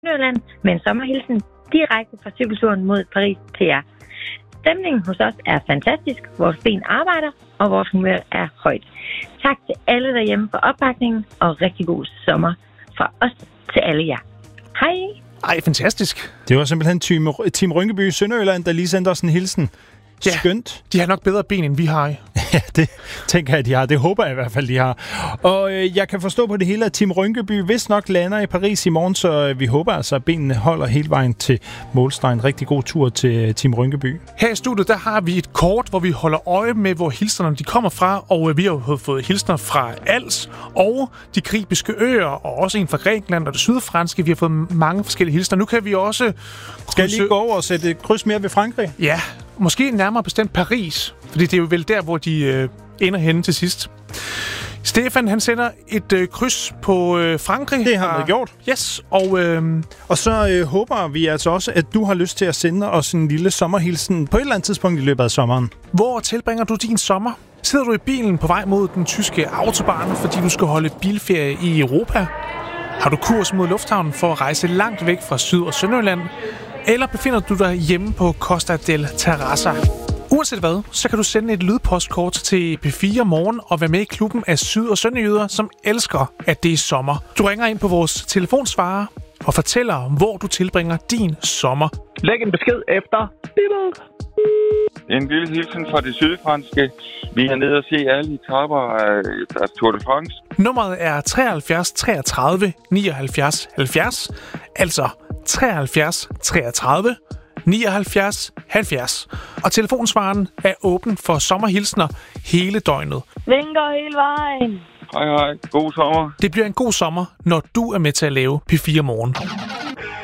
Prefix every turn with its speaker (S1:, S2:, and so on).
S1: Sønderjylland med en sommerhilsen direkte fra cykelturen mod Paris til jer. Stemningen hos os er fantastisk, vores ben arbejder, og vores humør er højt. Tak til alle derhjemme for opbakningen, og rigtig god sommer fra os til alle jer. Hej!
S2: Ej, fantastisk.
S3: Det var simpelthen Team Rynkeby i Sønderjylland, der lige sendte os en hilsen.
S2: Ja,
S3: skønt.
S2: De har nok bedre ben, end vi har.
S3: Ja, det tænker jeg, de har. Det håber jeg i hvert fald, de har. Og jeg kan forstå på det hele, at Team Rynkeby vist nok lander i Paris i morgen, så vi håber altså, at benene holder hele vejen til målstregen. Rigtig god tur til Team Rynkeby.
S2: Her i studiet, der har vi et kort, hvor vi holder øje med, hvor hilsnerne de kommer fra, og vi har fået hilsner fra Als og de Karibiske øer, og også en fra Grækenland og det sydfranske. Vi har fået mange forskellige hilsner. Nu kan vi også...
S3: Skal jeg lige gå over og sætte et kryds mere ved Frankrig?
S2: Ja, måske nærmere bestemt Paris, fordi det er jo vel der, hvor de ender henne til sidst. Stefan, han sender et kryds på Frankrig.
S3: Det har han gjort.
S2: Yes,
S3: og så håber vi altså også, at du har lyst til at sende os en lille sommerhilsen på et eller andet tidspunkt i løbet af sommeren.
S2: Hvor tilbringer du din sommer? Sidder du i bilen på vej mod den tyske autobahn, fordi du skal holde bilferie i Europa? Har du kurs mod lufthavnen for at rejse langt væk fra Syd- og Sønderjylland? Eller befinder du dig hjemme på Costa del Terrassa? Uanset hvad, så kan du sende et lydpostkort til P4 Morgen og være med i klubben af syd- og sønderjyder, som elsker, at det er sommer. Du ringer ind på vores telefonsvarer og fortæller, hvor du tilbringer din sommer.
S4: Læg en besked efter.
S5: En lille hilsen fra det sydfranske. Vi er nede og se alle etaper af Tour de France.
S2: Nummeret er 73 33 79 70, altså 73 33 79 70. Og telefonsvaren er åben for sommerhilsner hele døgnet.
S1: Vinker hele vejen.
S5: Hej, hej. God sommer.
S2: Det bliver en god sommer, når du er med til at lave P4 Morgen.